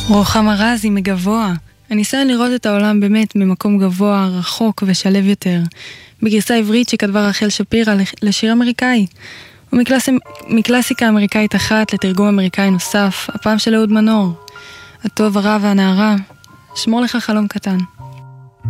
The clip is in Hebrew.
רוחמה רזי מגבוה. הניסיון לראות את העולם באמת ממקום גבוה, רחוק ושלב יותר. בגרסה עברית שכתבה רחל שפירא לשיר אמריקאי. ומקלאסיקה אמריקאית אחת לתרגום אמריקאי נוסף, הפעם של אהוד מנור. הטוב, הרע והנערה. שמור לך חלום קטן.